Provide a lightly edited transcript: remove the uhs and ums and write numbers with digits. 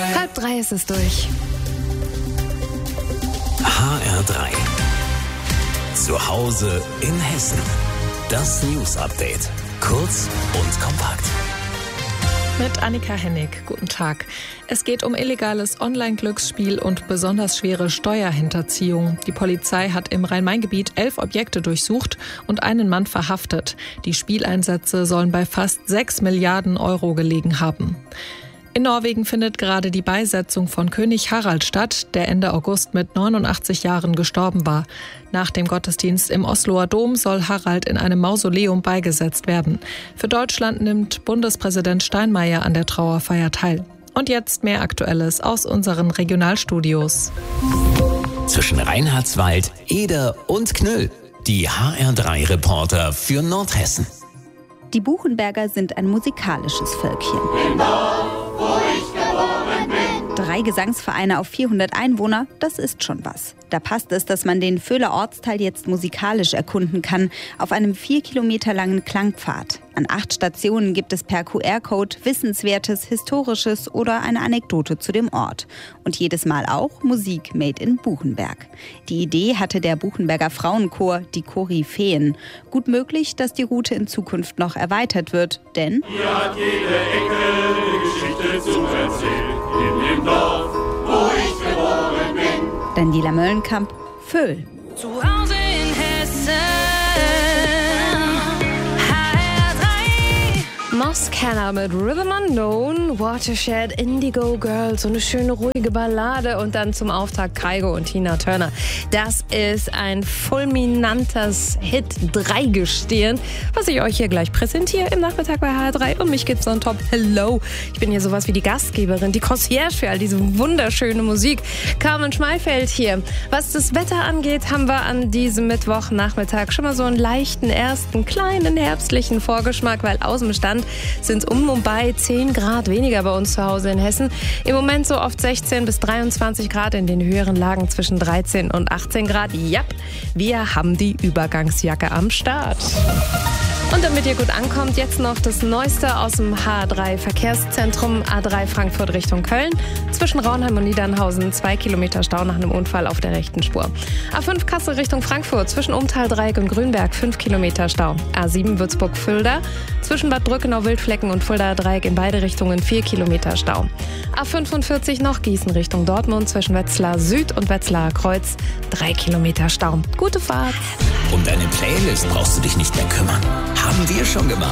2:30 ist es durch. HR3. Zu Hause in Hessen. Das News-Update. Kurz und kompakt. Mit Annika Hennig. Guten Tag. Es geht um illegales Online-Glücksspiel und besonders schwere Steuerhinterziehung. Die Polizei hat im Rhein-Main-Gebiet 11 Objekte durchsucht und einen Mann verhaftet. Die Spieleinsätze sollen bei fast 6 Milliarden Euro gelegen haben. In Norwegen findet gerade die Beisetzung von König Harald statt, der Ende August mit 89 Jahren gestorben war. Nach dem Gottesdienst im Osloer Dom soll Harald in einem Mausoleum beigesetzt werden. Für Deutschland nimmt Bundespräsident Steinmeier an der Trauerfeier teil. Und jetzt mehr Aktuelles aus unseren Regionalstudios. Zwischen Reinhardswald, Eder und Knüll. Die HR3-Reporter für Nordhessen. Die Buchenberger sind ein musikalisches Völkchen. 3 Gesangsvereine auf 400 Einwohner, das ist schon was. Da passt es, dass man den Vöhler Ortsteil jetzt musikalisch erkunden kann, auf einem 4 Kilometer langen Klangpfad. An 8 Stationen gibt es per QR-Code Wissenswertes, Historisches oder eine Anekdote zu dem Ort. Und jedes Mal auch Musik made in Buchenberg. Die Idee hatte der Buchenberger Frauenchor, die Koryphäen. Gut möglich, dass die Route in Zukunft noch erweitert wird, denn hier hat jede Ecke eine Geschichte zu erzählen. In dem Dorf, wo ich geboren bin. Daniela Möllenkamp, Vöhl. Zu Hause in Hessen. HR3. Moscanner mit Rhythm Unknown, Watershed, Indigo Girls, so eine schöne ruhige Ballade und dann zum Auftakt Kygo und Tina Turner. Das ist ein fulminantes Hit-3-Gestirn, was ich euch hier gleich präsentiere im Nachmittag bei HR3. Und mich gibt's on top. Hello. Ich bin hier sowas wie die Gastgeberin, die Concierge für all diese wunderschöne Musik. Carmen Schmeifeld hier. Was das Wetter angeht, haben wir an diesem Mittwochnachmittag schon mal so einen leichten, ersten, kleinen, herbstlichen Vorgeschmack, weil aus dem Stand sind es um bei 10 Grad weniger bei uns zu Hause in Hessen. Im Moment so oft 16 bis 23 Grad, in den höheren Lagen zwischen 13 und 18 Grad. Ja, wir haben die Übergangsjacke am Start. Und damit ihr gut ankommt, jetzt noch das Neueste aus dem HR3 Verkehrszentrum A3 Frankfurt Richtung Köln. Zwischen Raunheim und Niedernhausen 2 Kilometer Stau nach einem Unfall auf der rechten Spur. A5 Kassel Richtung Frankfurt zwischen Umtaldreieck und Grünberg 5 Kilometer Stau. A7 Würzburg-Fulda zwischen Bad Brückenau-Wildflecken und Fuldaer Dreieck in beide Richtungen 4 Kilometer Stau. A45 noch Gießen Richtung Dortmund zwischen Wetzlar Süd und Wetzlarer Kreuz 3 Kilometer Stau. Gute Fahrt! Um deine Playlist brauchst du dich nicht mehr kümmern. Haben wir schon gemacht.